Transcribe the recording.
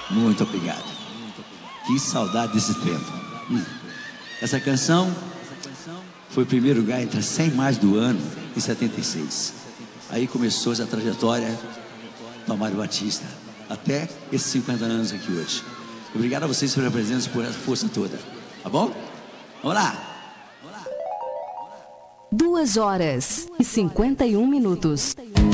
Muito obrigado. Que saudade desse tempo. Essa canção foi o primeiro lugar entre as 100 mais do ano, em 76. Aí começou essa trajetória do Amário Batista, até esses 50 anos aqui hoje. Obrigado a vocês pela presença, por essa força toda. Tá bom? Vamos lá. 2 horas e 51 minutos.